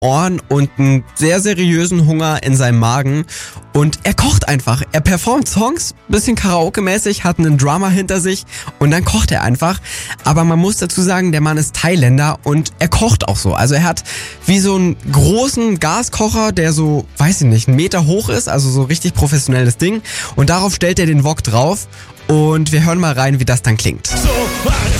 Ohren und einen sehr seriösen Hunger in seinem Magen. Und er kocht einfach. Er performt Songs, bisschen Karaoke-mäßig, hat einen Drummer hinter sich und dann kocht er einfach. Aber man muss dazu sagen, der Mann ist Thailänder und er kocht auch so. Also er hat wie so einen großen Gaskocher, der so, weiß ich nicht, 1 Meter hoch ist, also so richtig professionelles Ding. Und darauf stellt er den Wok drauf und wir hören mal rein, wie das dann klingt. So war es